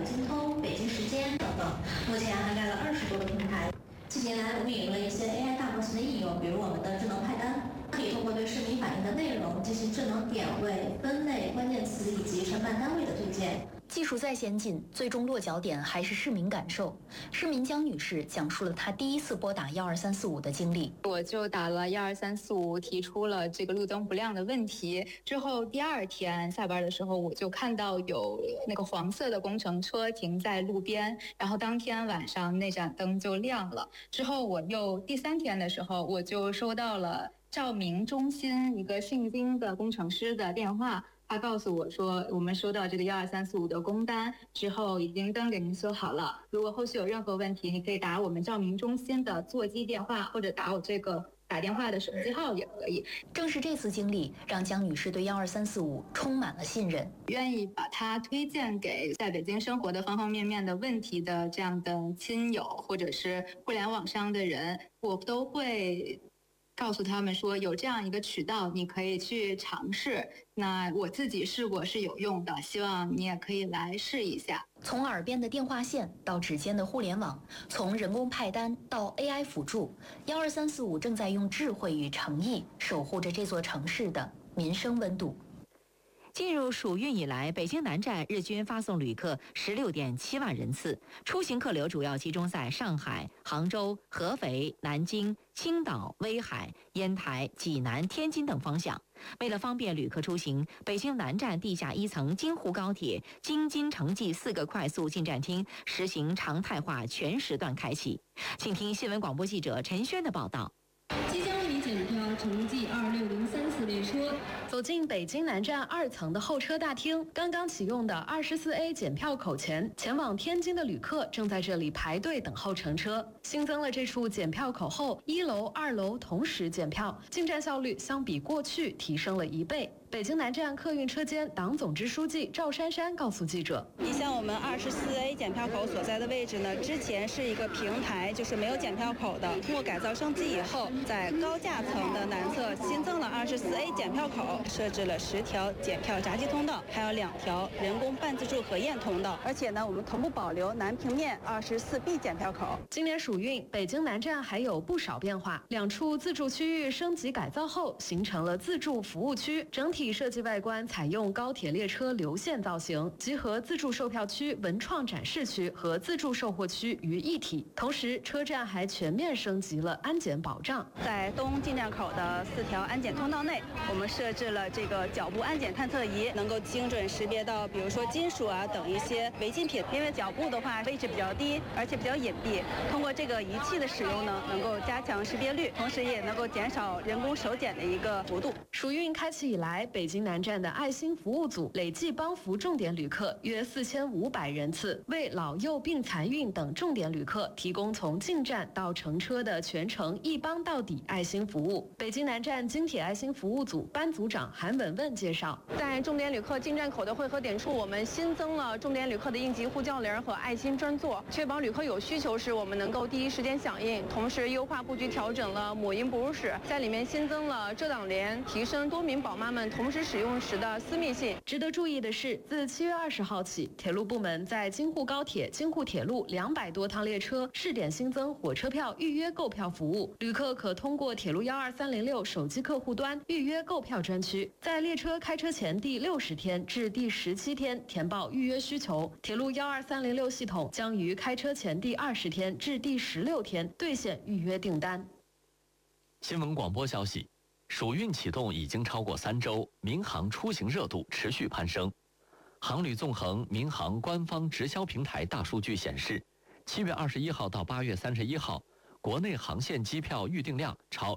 京通、北京时间等等，目前涵盖了20多个平台。近年来，我们引入了一些 AI 大模型的应用，比如我们的智能派单，可以通过对市民反映的内容进行智能点位、分类、关键词以及承办单位的推荐。 技术再先进，最终落脚点还是市民感受。市民江女士讲述了她第一次拨打12345的经历。 我就打了12345，提出了这个路灯不亮的问题。之后第2天下班的时候，我就看到有那个黄色的工程车停在路边，然后当天晚上那盏灯就亮了。之后我又第3天的时候，我就收到了照明中心一个姓金的工程师的电话。他告诉我说，我们收到这个12345的工单之后，已经灯给您修好了。如果后续有任何问题，你可以打我们照明中心的座机电话，或者打我这个打电话的手机号也可以。 正是这次经历，让江女士对12345充满了信任， 愿意把它推荐给在北京生活的方方面面的问题的这样的亲友，或者是互联网上的人，我都会告诉他们说，有这样一个渠道，你可以去尝试。那我自己试过是有用的，希望你也可以来试一下。 从耳边的电话线到指尖的互联网，从人工派单到 AI 辅助，12345正在用智慧与诚意守护着这座城市的民生温度。 进入暑运以来，北京南站日均发送旅客16.7万人次，出行客流主要集中在上海、杭州、合肥、南京、青岛、威海、烟台、济南、天津等方向。为了方便旅客出行，北京南站地下1层京沪高铁京津城际4个快速进站厅实行常态化全时段开启。请听新闻广播记者陈轩的报道。 即将为您检票城际26034列车。走进北京南站2层的候车大厅，刚刚启用的24A 检票口前，前往天津的旅客正在这里排队等候乘车。新增了这处检票口后，1楼、2楼同时检票，进站效率相比过去提升了1倍。北京南站客运车间党总支书记赵珊珊告诉记者：“ 你像我们24A 检票口所在的位置呢，之前是一个平台，就是没有检票口的。通过改造升级以后，在高架层的南侧新增了24A 检票口，设置了10条检票闸机通道，还有2条人工半自助核验通道。而且呢，我们同步保留南平面24B 检票口。 今年暑运，北京南站还有不少变化，2处自助区域升级改造后，形成了自助服务区，整体设计外观采用高铁列车流线造型，集合自助售票区、文创展示区和自助售货区于一体。同时，车站还全面升级了安检保障。 在东进站口的4条安检通道内，我们设置了这个脚部安检探测仪，能够精准识别到，比如说金属啊等一些违禁品。因为脚部的话位置比较低，而且比较隐蔽，通过这个仪器的使用呢，能够加强识别率，同时也能够减少人工手检的一个幅度。 暑运开启以来，北京南站的爱心服务组累计帮扶重点旅客约4500人次，为老幼病残孕等重点旅客提供从进站到乘车的全程一帮到底爱心服务。北京南站京铁爱心服务组班组长韩文文介绍， 在重点旅客进站口的汇合点处，我们新增了重点旅客的应急呼叫铃和爱心专座，确保旅客有需求时我们能够第一时间响应。同时优化布局，调整了母婴哺乳室，在里面新增了遮挡帘，提升多名宝妈们同时使用时的私密性。 值得注意的是，自7月20号起，铁路部门在京沪高铁、京沪铁路200多趟列车试点新增火车票预约购票服务，旅客可通过铁路12306手机客户端预约购票专区，在列车开车前第60天至第17天填报预约需求。铁路12306系统将于开车前第20天至第16天兑现预约订单。 新闻广播消息，暑运启动已经超过3周，民航出行热度持续攀升。航旅纵横民航官方直销平台大数据显示，7月21号到8月31号，国内航线机票预订量超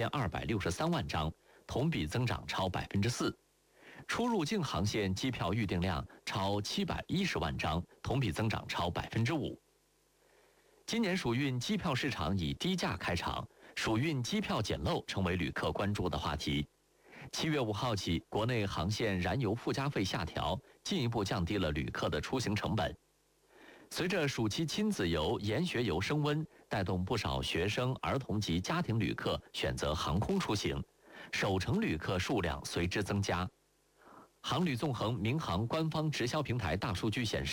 2263万张，同比增长超4%。出入境航线机票预订量超710万张，同比增长超5%。今年暑运机票市场以低价开场，暑运机票捡漏成为旅客关注的话题。7月5号起，国内航线燃油附加费下调，进一步降低了旅客的出行成本。随着暑期亲子游、研学游升温，带动不少学生、儿童及家庭旅客选择航空出行，首程旅客数量随之增加。航旅纵横民航官方直销平台大数据显示，